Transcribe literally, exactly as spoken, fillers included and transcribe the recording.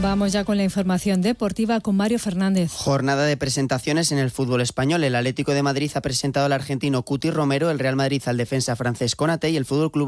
Vamos ya con la información deportiva con Mario Fernández. Jornada de presentaciones en el fútbol español. El Atlético de Madrid ha presentado al argentino Cuti Romero, el Real Madrid al defensa francés Konaté y el Fútbol Club